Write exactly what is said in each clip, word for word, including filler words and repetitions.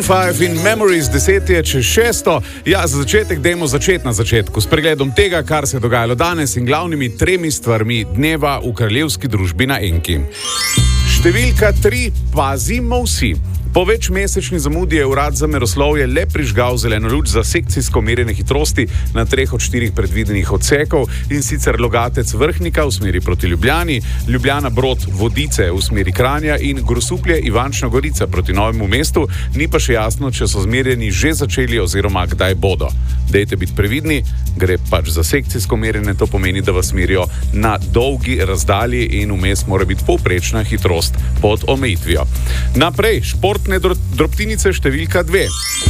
Maroon five in Memories, deset je čez šesto. Ja, za začetek dajmo začeti na začetku s pregledom tega, kar se je dogajalo danes in glavnimi tremi stvarmi dneva v kraljevski družbi na Enki. Številka tri, pazimo vsi. Po večmesečni zamudi je urad za meroslovje le prižgal zeleno luč za sekcijsko merjenje hitrosti na treh od štirih predvidenih odsekov, in sicer Logatec Vrhnika v smeri proti Ljubljani, Ljubljana Brod Vodice v smeri Kranja in Grosuplje Ivančna Gorica proti Novemu mestu. Ni pa še jasno, če so zmerjeni že začeli oziroma kdaj bodo. Dejte biti previdni, gre pač za sekcijsko merjenje, to pomeni, da vas merijo na dolgi razdalji in vmes mora biti povprečna hitrost pod omejitvijo. Naprej, športne drobtinice številka dve.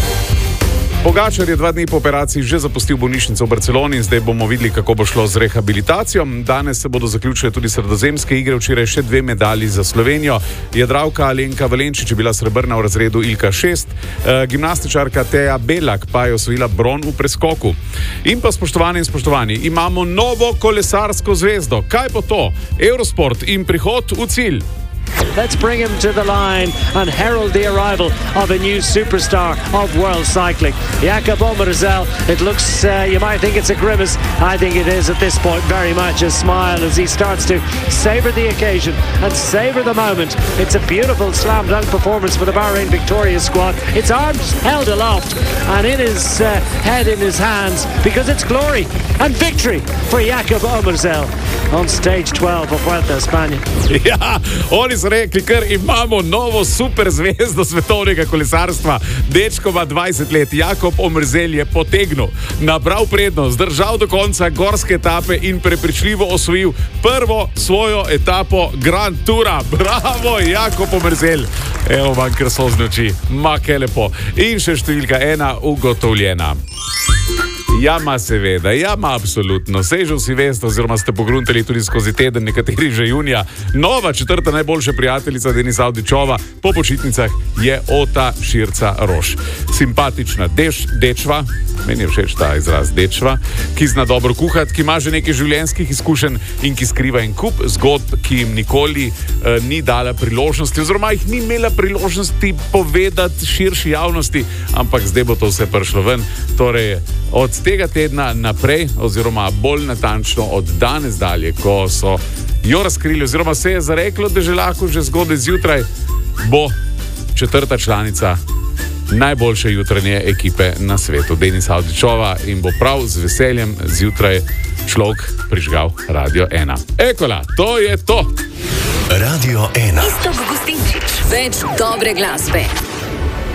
Pogačar je dva dni po operaciji že zapustil bolnišnico v Barceloni in zdaj bomo videli, kako bo šlo z rehabilitacijo. Danes se bodo zaključile tudi sredozemske igre, včeraj še dve medalji za Slovenijo. Jadralka Alenka Valenčič je bila srebrna v razredu Ilka šest, e, gimnastičarka Teja Belak pa je osvojila bron v preskoku. In pa spoštovani in spoštovani, imamo novo kolesarsko zvezdo. Kaj bo to? Eurosport in prihod v cilj. Let's bring him to the line and herald the arrival of a new superstar of world cycling. Jakob Omerzel, it looks, uh, you might think it's a grimace. I think it is at this point very much a smile as he starts to savour the occasion and savour the moment. It's a beautiful slam dunk performance for the Bahrain Victorious squad. Its arms held aloft and in his uh, head in his hands, because it's glory and victory for Jakob Omerzel on stage twelve of Vuelta a España. Ja, oni so rekli, ker imamo novo super zvezdo svetovnega kolesarstva. Dečko ima dvajset let, Jakob Omerzel je potegnil, nabral prednost, zdržal do konca gorske etape in prepričljivo osvojil prvo svojo etapo Grand Toura. Bravo, Jakob Omerzel. Evo vam krasozne oči, ma kaj lepo. In še številka ena ugotovljena. Jama seveda, jama absolutno. Sej že vsi veste, oziroma ste pogruntali tudi skozi teden, nekateri že junija. Nova četrta najboljša prijateljica Denisa Avdićova po počitnicah je Ota Širca Roš. Simpatična deš, dečva, meni je všeč ta izraz dečva, ki zna dobro kuhati, ki ima že nekaj življenjskih izkušenj in ki skriva en kup zgodb, ki jim nikoli eh, ni dala priložnosti, oziroma jih ni imela priložnosti povedati širši javnosti, ampak zdaj bo to vse prišlo ven. Torej, od tega tedna naprej, oziroma bolj natančno od danes dalje, ko so jo razkrili, oziroma se je zareklo, da že lahko že zgodaj zjutraj bo četrta članica najboljše jutranje ekipe na svetu, Denisa Avdićova, in bo prav z veseljem zjutraj človek prižgal Radio ena. Ekola, to je to! Radio ena. Iztok Gustinčič. Več dobre glasbe.